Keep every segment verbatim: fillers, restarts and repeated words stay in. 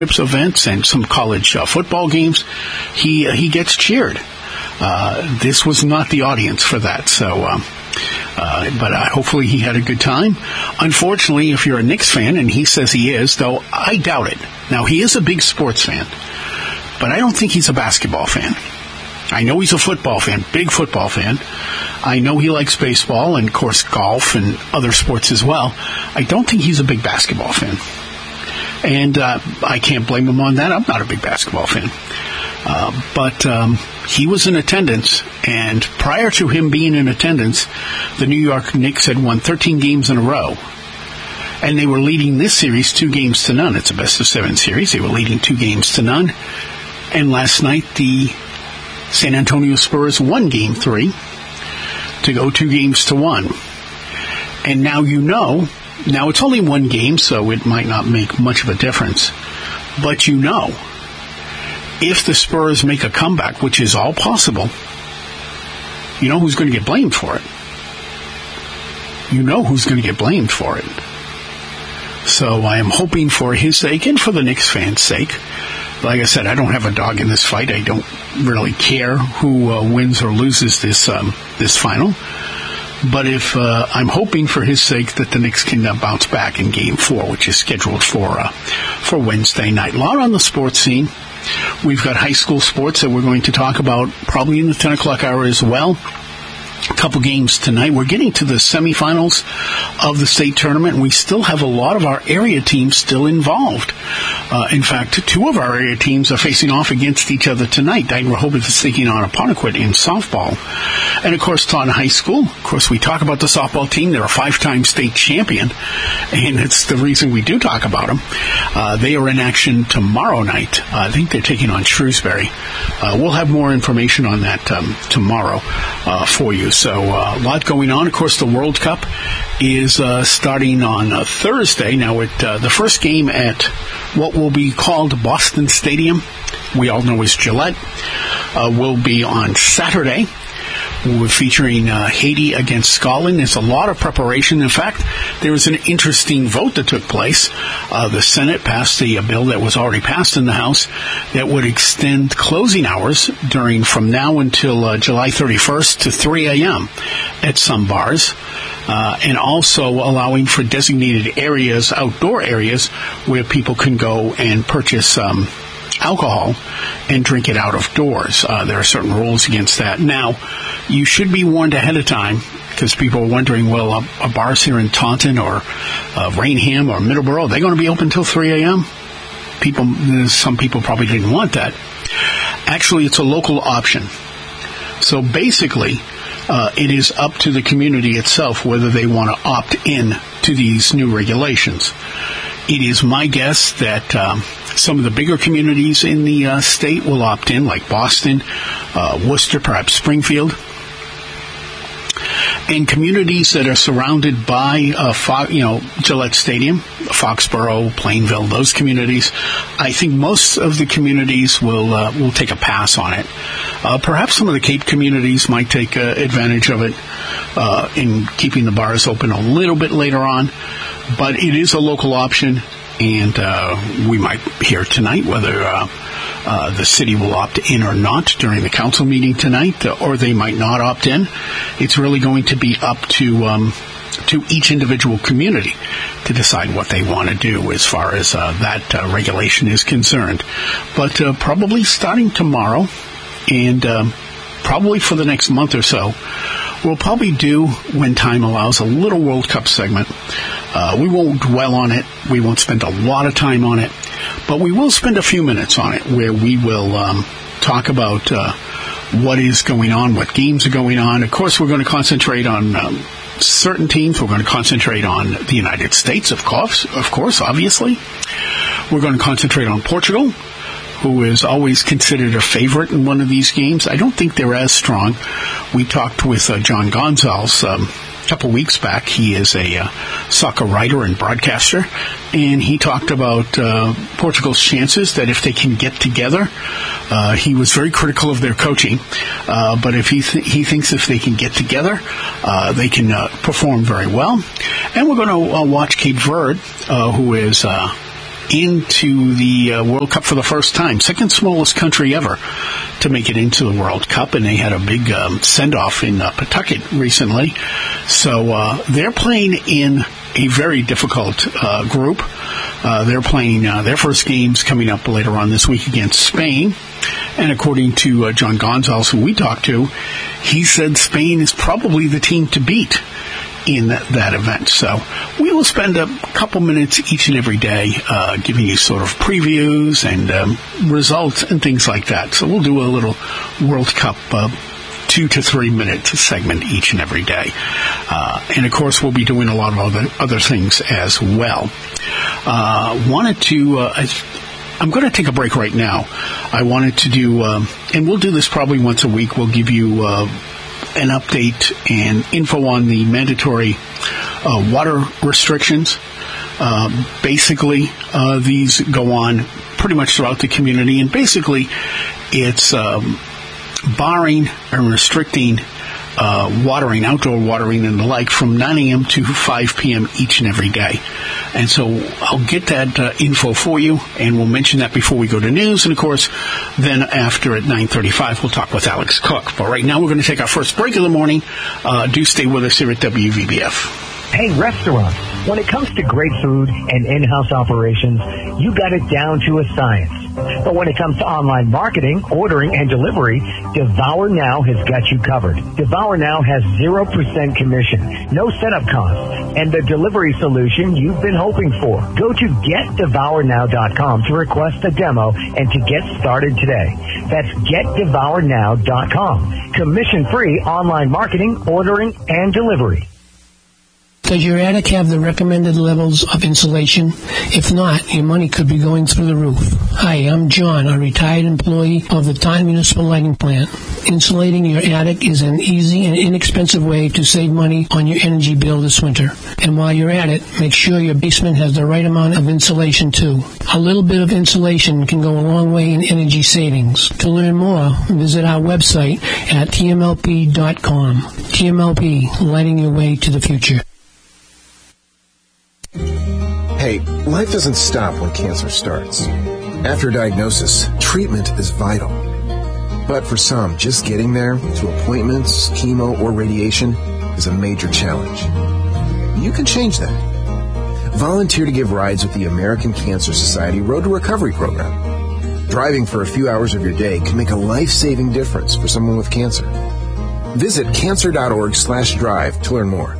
events and some college uh, football games, he uh, he gets cheered. Uh, this was not the audience for that, so. Um, uh, but uh, hopefully he had a good time. Unfortunately, if you're a Knicks fan, and he says he is, though I doubt it. Now, he is a big sports fan, but I don't think he's a basketball fan. I know he's a football fan, big football fan. I know he likes baseball and, of course, golf and other sports as well. I don't think he's a big basketball fan. And uh, I can't blame him on that. I'm not a big basketball fan. Uh, but um, he was in attendance, and prior to him being in attendance, the New York Knicks had won thirteen games in a row. And they were leading this series two games to none. It's a best-of-seven series. They were leading two games to none. And last night, the San Antonio Spurs won Game three to go two games to one. And now you know, now it's only one game, so it might not make much of a difference. But you know, if the Spurs make a comeback, which is all possible, you know who's going to get blamed for it. You know who's going to get blamed for it. So I am hoping for his sake and for the Knicks fans' sake. Like I said, I don't have a dog in this fight. I don't really care who uh, wins or loses this um, this final. But if uh, I'm hoping for his sake that the Knicks can uh, bounce back in Game Four, which is scheduled for uh, for Wednesday night. A lot on the sports scene. We've got high school sports that we're going to talk about probably in the ten o'clock hour as well. A couple games tonight. We're getting to the semifinals of the state tournament, and we still have a lot of our area teams still involved. Uh, in fact, two of our area teams are facing off against each other tonight. Dayton Rehoboth is taking on Apponequet in softball. And, of course, Taunton High School. Of course, we talk about the softball team. They're a five-time state champion, and it's the reason we do talk about them. Uh, they are in action tomorrow night. Uh, I think they're taking on Shrewsbury. Uh, we'll have more information on that um, tomorrow uh, for you. So uh, a lot going on. Of course, the World Cup is uh, starting on uh, Thursday. Now, it, uh, the first game at what will be called Boston Stadium, we all know is Gillette, uh, will be on Saturday. We're featuring uh, Haiti against Scotland. There's a lot of preparation. In fact, there was an interesting vote that took place. Uh, the Senate passed the uh, bill that was already passed in the House that would extend closing hours during from now until uh, July thirty-first to three a.m. at some bars, uh, and also allowing for designated areas, outdoor areas, where people can go and purchase um alcohol and drink it out of doors. Uh, there are certain rules against that. Now, you should be warned ahead of time because people are wondering, well, uh, are bars here in Taunton or uh, Rainham or Middleborough, are they going to be open until three a.m.? People, some people probably didn't want that. Actually, it's a local option. So basically, uh, it is up to the community itself whether they want to opt in to these new regulations. It is my guess that um, some of the bigger communities in the uh, state will opt in, like Boston, uh, Worcester, perhaps Springfield. And communities that are surrounded by, uh, Fo- you know, Gillette Stadium, Foxborough, Plainville, those communities, I think most of the communities will uh, will take a pass on it. Uh, perhaps some of the Cape communities might take uh, advantage of it uh, in keeping the bars open a little bit later on. But it is a local option, and uh, we might hear tonight whether uh, uh, the city will opt in or not during the council meeting tonight, uh, or they might not opt in. It's really going to be up to um, to each individual community to decide what they want to do as far as uh, that uh, regulation is concerned. But uh, probably starting tomorrow, and um, probably for the next month or so, we'll probably do, when time allows, a little World Cup segment. Uh, we won't dwell on it. We won't spend a lot of time on it. But we will spend a few minutes on it where we will um, talk about uh, what is going on, what games are going on. Of course, we're going to concentrate on um, certain teams. We're going to concentrate on the United States, of course, of course, obviously. We're going to concentrate on Portugal, who is always considered a favorite in one of these games. I don't think they're as strong. We talked with uh, John Gonzalez um, a couple weeks back. He is a uh, soccer writer and broadcaster, and he talked about uh, Portugal's chances that if they can get together, uh, he was very critical of their coaching, uh, but if he th- he thinks if they can get together, uh, they can uh, perform very well. And we're going to uh, watch Cape Verde, uh, who is... Uh, into the uh, World Cup for the first time. Second smallest country ever to make it into the World Cup, and they had a big um, send-off in uh, Pawtucket recently. So uh, they're playing in a very difficult uh, group. Uh, they're playing uh, their first games coming up later on this week against Spain. And according to uh, John Gonzalez, who we talked to, he said Spain is probably the team to beat in that, that event. So we will spend a couple minutes each and every day uh, giving you sort of previews and um, results and things like that. So we'll do a little World Cup uh, two to three minute segment each and every day. Uh, and of course, we'll be doing a lot of other, other things as well. Uh, wanted to... Uh, I, I'm going to take a break right now. I wanted to do, um, and we'll do this probably once a week. We'll give you uh, an update and info on the mandatory uh, water restrictions. Uh, basically, uh, these go on pretty much throughout the community, and basically it's um, barring and restricting uh, watering, outdoor watering and the like from nine a.m. to five p.m. each and every day. And so I'll get that uh, info for you, and we'll mention that before we go to news. And, of course, then after at nine thirty-five, we'll talk with Alex Cook. But right now we're going to take our first break of the morning. Uh, do stay with us here at W V B F. Hey, restaurants, when it comes to great food and in-house operations, you got it down to a science. But when it comes to online marketing, ordering, and delivery, Devour Now has got you covered. Devour Now has zero percent commission, no setup costs, and the delivery solution you've been hoping for. Go to get devour now dot com to request a demo and to get started today. That's get devour now dot com. Commission-free online marketing, ordering, and delivery. Does your attic have the recommended levels of insulation? If not, your money could be going through the roof. Hi, I'm John, a retired employee of the Taunton Municipal Lighting Plant. Insulating your attic is an easy and inexpensive way to save money on your energy bill this winter. And while you're at it, make sure your basement has the right amount of insulation too. A little bit of insulation can go a long way in energy savings. To learn more, visit our website at T M L P dot com. T M L P, lighting your way to the future. Hey, life doesn't stop when cancer starts. After diagnosis, treatment is vital. But for some, just getting there to appointments, chemo, or radiation is a major challenge. You can change that. Volunteer to give rides with the American Cancer Society Road to Recovery program. Driving for a few hours of your day can make a life-saving difference for someone with cancer. Visit cancer.org slash drive to learn more.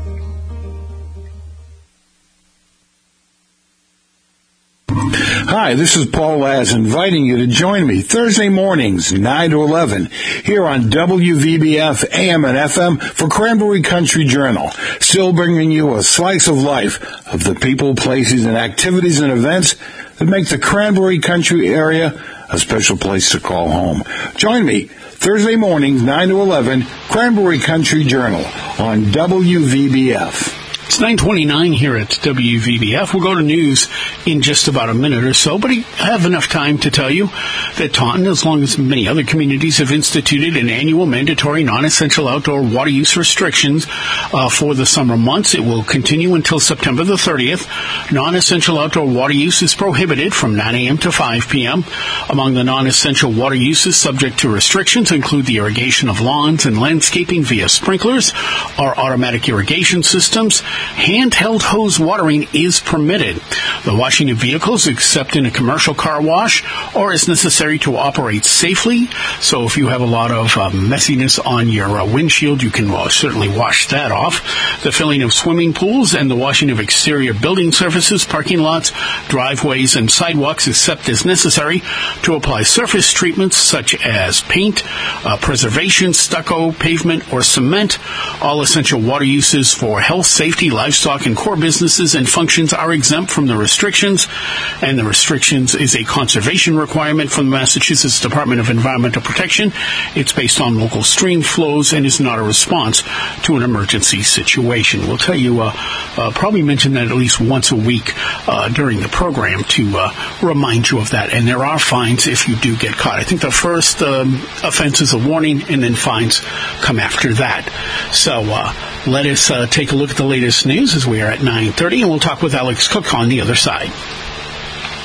Hi, this is Paul Laz inviting you to join me Thursday mornings, nine to eleven, here on W V B F A M and F M for Cranberry Country Journal, still bringing you a slice of life of the people, places, and activities and events that make the Cranberry Country area a special place to call home. Join me Thursday mornings, nine to eleven, Cranberry Country Journal on W V B F. It's nine twenty-nine here at W V B F. We'll go to news in just about a minute or so, but I have enough time to tell you that Taunton, as long as many other communities, have instituted an annual mandatory non-essential outdoor water use restrictions uh, for the summer months. It will continue until September the thirtieth. Non-essential outdoor water use is prohibited from nine a.m. to five p.m. Among the non-essential water uses subject to restrictions include the irrigation of lawns and landscaping via sprinklers or automatic irrigation systems. Handheld hose watering is permitted. The washing of vehicles, except in a commercial car wash, or is necessary to operate safely. So if you have a lot of uh, messiness on your uh, windshield, you can uh, certainly wash that off. The filling of swimming pools and the washing of exterior building surfaces, parking lots, driveways, and sidewalks, except as necessary to apply surface treatments such as paint, uh, preservation, stucco, pavement, or cement. All essential water uses for health, safety, livestock, and core businesses and functions are exempt from the restrictions, and the restrictions is a conservation requirement from the Massachusetts Department of Environmental Protection. It's based on local stream flows and is not a response to an emergency situation. We'll tell you, uh, uh, probably mention that at least once a week uh, during the program to uh, remind you of that. And there are fines if you do get caught. I think the first um, offense is a warning, and then fines come after that. So uh, let us uh, take a look at the latest news as we are at nine thirty, and we'll talk with Alex Cook on the other side.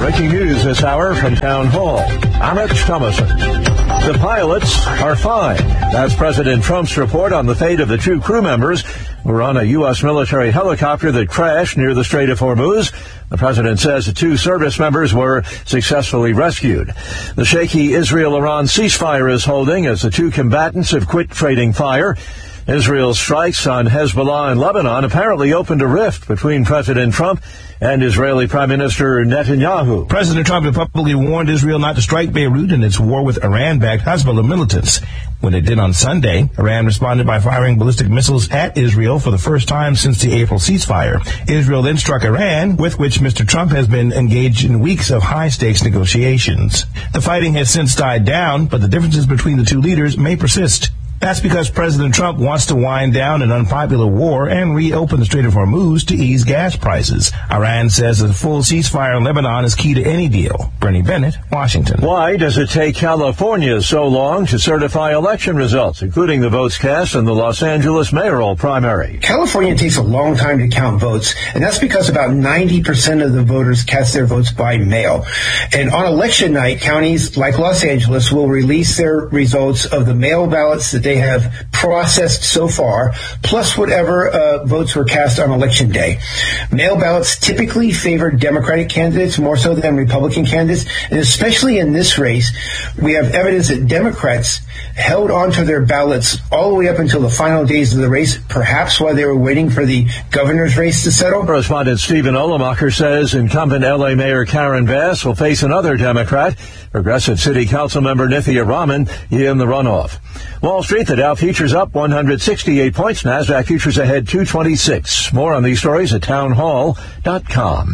Breaking news this hour from Town Hall. I'm Rich Thomason. The pilots are fine. That's President Trump's report on the fate of the two crew members who were on a U S military helicopter that crashed near the Strait of Hormuz. The president says the two service members were successfully rescued. The shaky Israel-Iran ceasefire is holding as the two combatants have quit trading fire. Israel's strikes on Hezbollah and Lebanon apparently opened a rift between President Trump and Israeli Prime Minister Netanyahu. President Trump had publicly warned Israel not to strike Beirut in its war with Iran-backed Hezbollah militants. When it did on Sunday, Iran responded by firing ballistic missiles at Israel for the first time since the April ceasefire. Israel then struck Iran, with which Mister Trump has been engaged in weeks of high-stakes negotiations. The fighting has since died down, but the differences between the two leaders may persist. That's because President Trump wants to wind down an unpopular war and reopen the Strait of Hormuz to ease gas prices. Iran says a full ceasefire in Lebanon is key to any deal. Bernie Bennett, Washington. Why does it take California so long to certify election results, including the votes cast in the Los Angeles mayoral primary? California takes a long time to count votes, and that's because about ninety percent of the voters cast their votes by mail. And on election night, counties like Los Angeles will release their results of the mail ballots that they have processed so far, plus whatever uh, votes were cast on election day. Mail ballots typically favor Democratic candidates more so than Republican candidates, and especially in this race, we have evidence that Democrats held onto their ballots all the way up until the final days of the race, perhaps while they were waiting for the governor's race to settle. Correspondent Stephen Olemacher says incumbent L A Mayor Karen Bass will face another Democrat, Progressive City Council member Nithya Raman, in the runoff. Wall Street, the Dow futures up one hundred sixty-eight points. NASDAQ futures ahead two twenty-six. More on these stories at town hall dot com.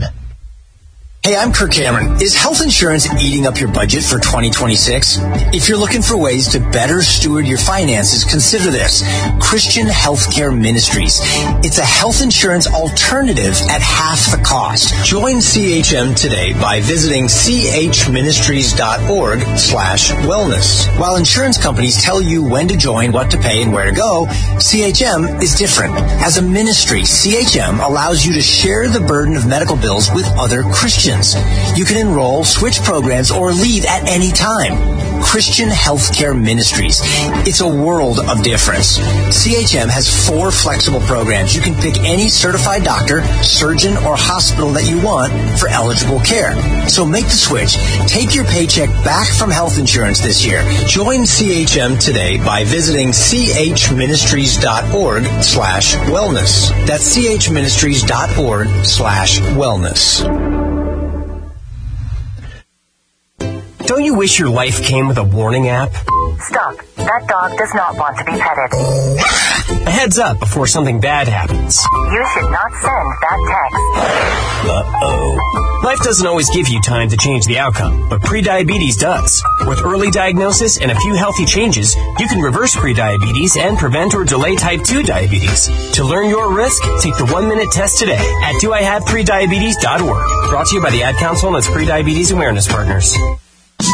Hey, I'm Kirk Cameron. Is health insurance eating up your budget for twenty twenty-six? If you're looking for ways to better steward your finances, consider this. Christian Healthcare Ministries. It's a health insurance alternative at half the cost. Join C H M today by visiting chministries.org slash wellness. While insurance companies tell you when to join, what to pay, and where to go, C H M is different. As a ministry, C H M allows you to share the burden of medical bills with other Christians. You can enroll, switch programs, or leave at any time. Christian Healthcare Ministries. It's a world of difference. C H M has four flexible programs. You can pick any certified doctor, surgeon, or hospital that you want for eligible care. So make the switch. Take your paycheck back from health insurance this year. Join C H M today by visiting chministries.org slash wellness. That's chministries.org slash wellness. Don't you wish your life came with a warning app? Stop. That dog does not want to be petted. A heads up before something bad happens. You should not send that text. Uh-oh. Life doesn't always give you time to change the outcome, but prediabetes does. With early diagnosis and a few healthy changes, you can reverse prediabetes and prevent or delay type two diabetes. To learn your risk, take the one-minute test today at do I have prediabetes dot org. Brought to you by the Ad Council and its Prediabetes Awareness Partners.